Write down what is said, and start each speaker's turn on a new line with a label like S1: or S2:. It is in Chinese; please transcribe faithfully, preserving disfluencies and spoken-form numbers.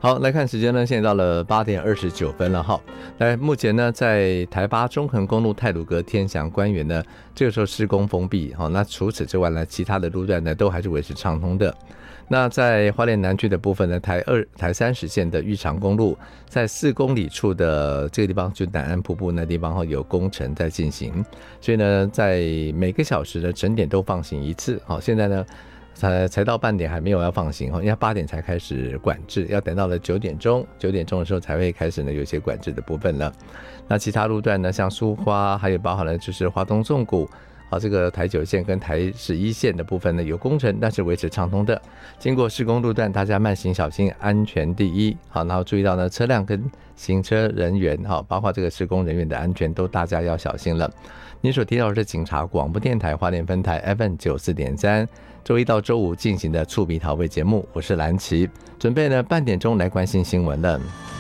S1: 好，来看时间呢，现在到了八点二十九分了哈。来，目前呢，在台八中横公路太鲁阁天祥官园呢，这个时候施工封闭哈。那除此之外呢，其他的路段呢都还是维持畅通的。那在花莲南区的部分呢，台二、台三十线的玉长公路，在四公里处的这个地方，就南安瀑布那地方有工程在进行，所以呢，在每个小时的整点都放行一次。好，现在呢。才才到半点还没有要放行，因为八点才开始管制，要等到了九点钟，九点钟的时候才会开始呢有些管制的部分了。那其他路段呢，像苏花，还有包含了就是花东纵谷，好，这个台九线跟台十一线的部分呢有工程，但是维持畅通的。经过施工路段，大家慢行小心，安全第一。好，然后注意到呢车辆跟行车人员，好，包括这个施工人员的安全都大家要小心了。您所听到的是警察广播电台花莲分台 F M 九十四点三，周一到周五进行的触鼻桃味节目，我是蓝琪，准备呢半点钟来关心新闻了。